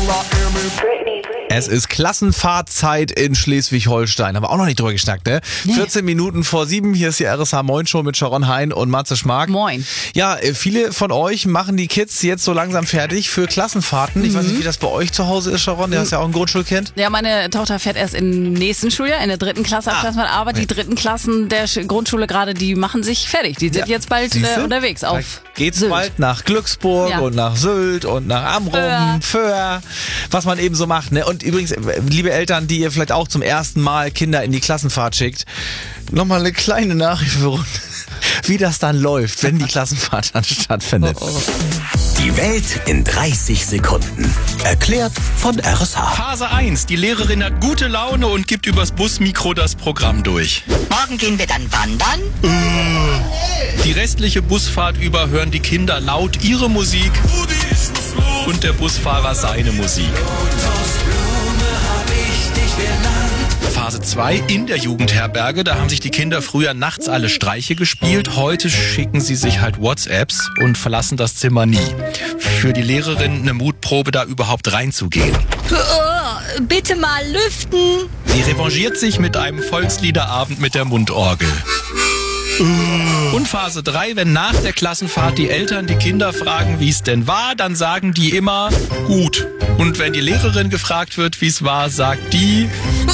Es ist Klassenfahrtzeit in Schleswig-Holstein. Haben wir auch noch nicht drüber geschnackt, ne? Nee. 14 Minuten vor 7. Hier ist die RSH Moin Show mit Sharon Hein und Matze Schmark. Moin. Ja, viele von euch machen die Kids jetzt so langsam fertig für Klassenfahrten. Ich weiß nicht, wie das bei euch zu Hause ist, Sharon. Du hast ja auch ein Grundschulkind. Ja, meine Tochter fährt erst im nächsten Schuljahr, in der 3. Klasse ab Klassenfahrt. Aber die 3. Klassen der Grundschule gerade, die machen sich fertig. Die sind jetzt bald unterwegs auf geht's Sylt. Bald nach Glücksburg und nach Sylt und nach Amrum, Föhr, was man eben so macht, ne? Und übrigens, liebe Eltern, die ihr vielleicht auch zum ersten Mal Kinder in die Klassenfahrt schickt, nochmal eine kleine Nachricht für uns, wie das dann läuft, wenn die Klassenfahrt dann stattfindet. Die Welt in 30 Sekunden. Erklärt von RSH. Phase 1. Die Lehrerin hat gute Laune und gibt übers Busmikro das Programm durch. Morgen gehen wir dann wandern. Die restliche Busfahrt über hören die Kinder laut ihre Musik und der Busfahrer seine Musik. Phase 2 in der Jugendherberge, da haben sich die Kinder früher nachts alle Streiche gespielt. Heute schicken sie sich halt WhatsApps und verlassen das Zimmer nie. Für die Lehrerin eine Mutprobe, da überhaupt reinzugehen. Bitte mal lüften. Sie revanchiert sich mit einem Volksliederabend mit der Mundorgel. Und Phase 3, wenn nach der Klassenfahrt die Eltern die Kinder fragen, wie es denn war, dann sagen die immer gut. Und wenn die Lehrerin gefragt wird, wie es war, sagt die...